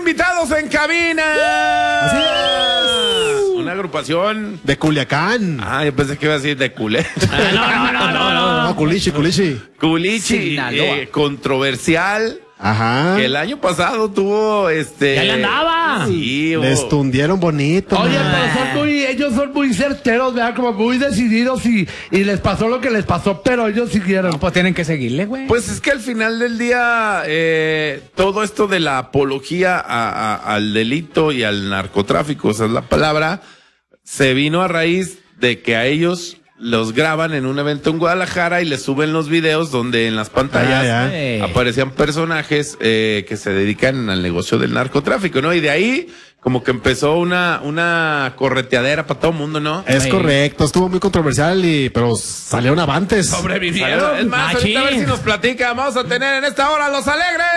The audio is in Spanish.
invitados en cabina. Así es. Una agrupación De Culiacán. Ah, yo pensé que iba a decir de culé. No, Culichi. Culichi, Sinaloa. controversial. Ajá. Que el año pasado tuvo Ya le andaba. Sí, Les tundieron bonito. Oye, man. pero ellos son muy certeros, ¿verdad? Como muy decididos y les pasó lo que les pasó, pero ellos siguieron. Pues tienen que seguirle, güey. Pues es que al final del día, todo esto de la apología al delito y al narcotráfico, esa es la palabra, se vino a raíz de que a ellos los graban en un evento en Guadalajara y les suben los videos donde en las pantallas aparecían personajes que se dedican al negocio del narcotráfico, ¿no? Y de ahí como que empezó una correteadera para todo el mundo, ¿no? Es correcto, estuvo muy controversial pero salieron avantes. Sobrevivieron. Es más, ahorita a ver si nos platica. Vamos a tener en esta hora Los Alegres.